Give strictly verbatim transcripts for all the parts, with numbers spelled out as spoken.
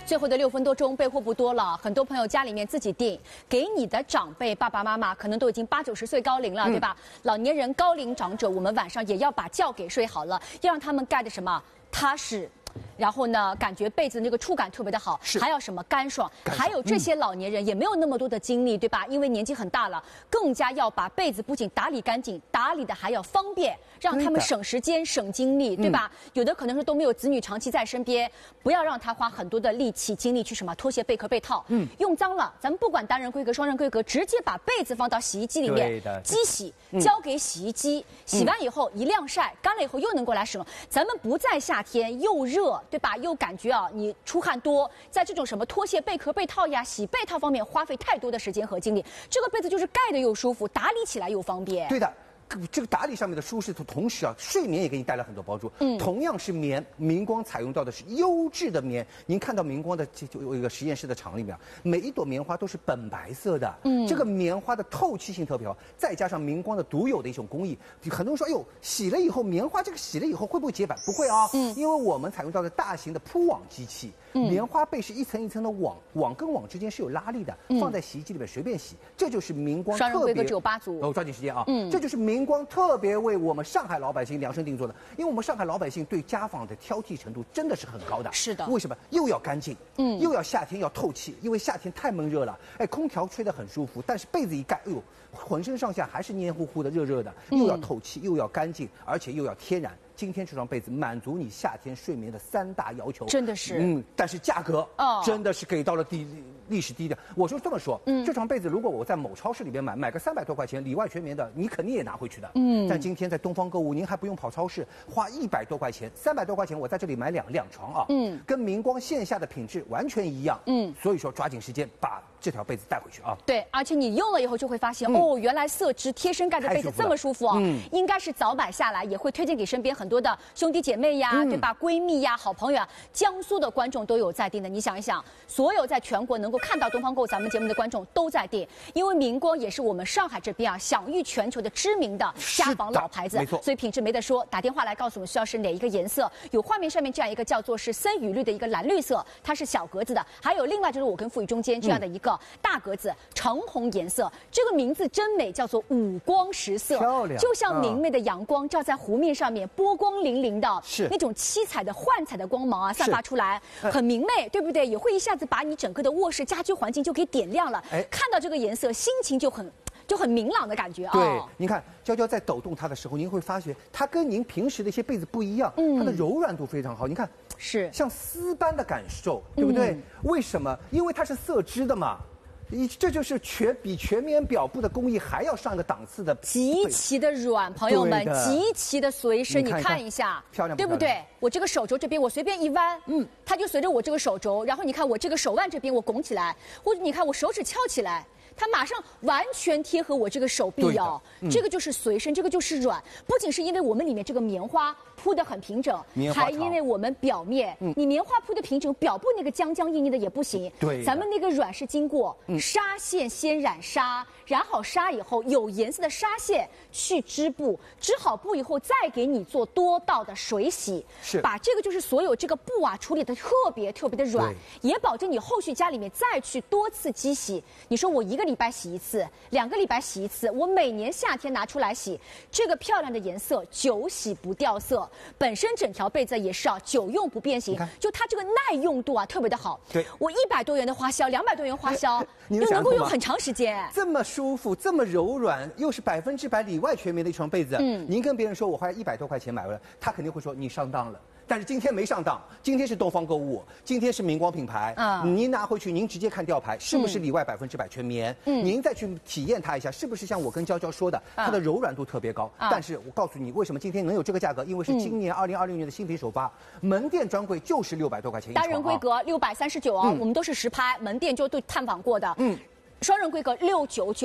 最后的六分多钟，备货不多了，很多朋友家里面自己订，给你的长辈爸爸妈妈可能都已经八九十岁高龄了，嗯、对吧？老年人、高龄长者，我们晚上也要把觉给睡好了，要让他们盖的什么踏实。然后呢，感觉被子那个触感特别的好，还要什么干爽，干爽还有这些老年人也没有那么多的精力，嗯、对吧？因为年纪很大了，更加要把被子不仅打理干净，打理的还要方便，让他们省时间、省精力，对吧？嗯、有的可能是都没有子女长期在身边，不要让他花很多的力气、精力去什么拖鞋、贝壳、被套，嗯，用脏了，咱们不管单人规格、双人规格，直接把被子放到洗衣机里面机洗，交给洗衣机，嗯、洗完以后一晾晒，干了以后又能够来使用。咱们不在夏天又热，对吧？又感觉啊，你出汗多，在这种什么拖鞋、贝壳、被套呀、洗被套方面花费太多的时间和精力，这个被子就是盖的又舒服，打理起来又方便。 对的。这个打理上面的舒适，同时啊，睡眠也给你带来很多帮助。嗯，同样是棉，明光采用到的是优质的棉。您看到明光的这就有一个实验室的厂里面，每一朵棉花都是本白色的。嗯，这个棉花的透气性特别好，再加上明光的独有的一种工艺。很多人说，哎呦，洗了以后棉花这个洗了以后会不会结板？不会啊，嗯，因为我们采用到的大型的铺网机器，嗯、棉花被是一层一层的网，网跟网之间是有拉力的，嗯、放在洗衣机里面随便洗，这就是明光特别。 双人规格只有八组。 哦，抓紧时间啊，嗯，这就是明。明光特别为我们上海老百姓量身定做的，因为我们上海老百姓对家纺的挑剔程度真的是很高的。 是的， 为什么？又要干净，嗯，又要夏天要透气，因为夏天太闷热了，哎，空调吹得很舒服，但是被子一盖，哎呦，浑身上下还是黏糊糊的、热热的，又要透气，又要干净，而且又要天然。今天这双被子满足你夏天睡眠的三大要求， 真的是， 嗯，但是价格哦，真的是给到了低历史低点。我就这么说，嗯，这床被子如果我在某超市里边买，买个三百多块钱，里外全棉的，你肯定也拿回去的，嗯。但今天在东方购物，您还不用跑超市，花一百多块钱，三百多块钱，我在这里买两两床啊，嗯，跟明光线下的品质完全一样，嗯。所以说抓紧时间把这条被子带回去啊。 对，而且你用了以后就会发现，嗯、哦，原来色织贴身盖的被子这么舒服啊，嗯，应该是早买下来，也会推荐给身边很多的兄弟姐妹呀，嗯、对吧？闺蜜呀，好朋友啊，江苏的观众都有在订的。你想一想，所有在全国能够看到东方购咱们节目的观众都在订，因为明光也是我们上海这边啊享誉全球的知名的家纺老牌子， 没错， 所以品质没得说。打电话来告诉我们需要是哪一个颜色，有画面上面这样一个叫做是森雨绿的一个蓝绿色，它是小格子的，还有另外就是我跟付宇中间这样的一个大格子、嗯、橙红颜色，这个名字真美，叫做五光十色， 漂亮， 就像明媚的阳光照在湖面上面，波光粼粼的。 是那种七彩的幻彩的光芒啊，散发出来很明媚，对不对？也会一下子把你整个的卧室家居环境就给点亮了。哎，看到这个颜色，心情就很就很明朗的感觉啊。 对，哦、您看娇娇在抖动它的时候，您会发觉它跟您平时的一些被子不一样，嗯，它的柔软度非常好。你看， 是像丝般的感受，对不对？嗯、为什么？因为它是色织的嘛。这就是全比全棉表布的工艺还要上一个档次的， 极其的软，朋友们，极其的随身。你看, 你看一下， 漂亮， 对不对？我这个手肘这边，我随便一弯，嗯，它就随着我这个手肘，然后你看我这个手腕这边，我拱起来，或者你看我手指翘起来。它马上完全贴合我这个手臂哦，嗯、这个就是随身，这个就是软。不仅是因为我们里面这个棉花铺得很平整，还因为我们表面，嗯、你棉花铺的平整，表布那个僵僵硬硬的也不行。 对， 咱们那个软是经过纱线先染纱，染好纱以后有颜色的纱线去织布，织好布以后再给你做多道的水洗， 是把这个就是所有这个布啊处理的特别特别的软，也保证你后续家里面再去多次机洗。你说我一个礼拜洗一次，两个礼拜洗一次，我每年夏天拿出来洗，这个漂亮的颜色久洗不掉色，本身整条被子也是啊，久用不变形，就它这个耐用度啊特别的好。 对， 我一百多元的花销，两百多元花销，又能够用很长时间， 这么舒服，这么柔软，又是百分之百里外全棉的一床被子。嗯，您跟别人说我花一百多块钱买回来，他肯定会说你上当了。但是今天没上当，今天是东方购物，今天是明光品牌啊！嗯、您拿回去，您直接看吊牌是不是里外百分之百全棉？嗯，您再去体验它一下，是不是像我跟娇娇说的，它的柔软度特别高？啊、但是我告诉你，为什么今天能有这个价格？因为是今年二零二六年的新品首发，嗯、门店专柜就是六百多块钱一床、啊， 单人规格六百三十九哦，嗯、我们都是实拍，门店就对探访过的。嗯，双人规格六九九。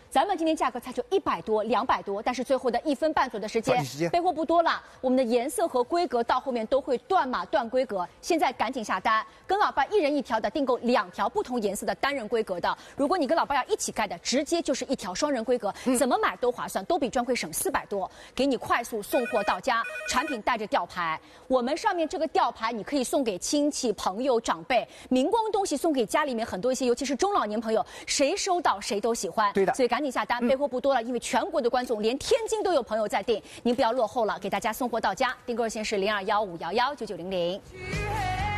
咱们今天价格才就一百多、两百多，但是最后的一分半左右的时间，备货不多了，我们的颜色和规格到后面都会断码断规格。现在赶紧下单，跟老爸一人一条的订购两条不同颜色的单人规格的。如果你跟老爸要一起盖的，直接就是一条双人规格，嗯、怎么买都划算，都比专柜省四百多，给你快速送货到家。产品带着吊牌，我们上面这个吊牌你可以送给亲戚、朋友、长辈，明光东西送给家里面很多一些，尤其是中老年朋友，谁收到谁都喜欢。 对的， 所以赶紧下单，备货不多了，因为全国的观众，连天津都有朋友在订，您不要落后了，给大家送货到家。订购热线是零二幺五幺幺九九零零。